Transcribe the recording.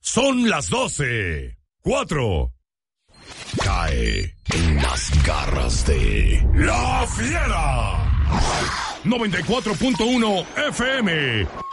Son las 12:04. Cae en las garras de La Fiera. 94.1 FM.